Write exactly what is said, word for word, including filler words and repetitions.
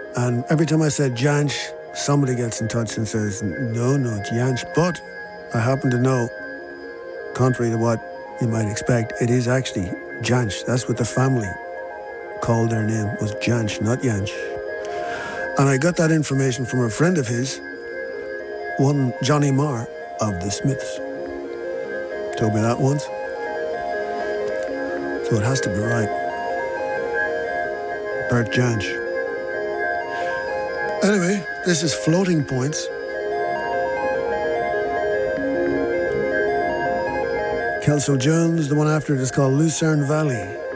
And every time I said Jansch, somebody gets in touch and says, no, no, Jansch. But I happen to know, contrary to what you might expect, it is actually Jansch. That's what the family called their name, was Jansch, not Jansch. And I got that information from a friend of his, one Johnny Marr of the Smiths. Told me that once. So it has to be right. Bert Jansch. Anyway, this is Floating Points. Kelso Jones, the one after it is called Lucerne Valley.